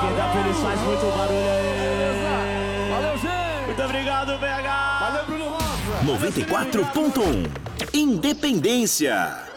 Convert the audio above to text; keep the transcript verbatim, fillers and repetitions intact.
Feliz faz muito barulho aí. Valeu, gente. Muito obrigado, B H. Valeu, Bruno Rosa. noventa e quatro ponto um Independência.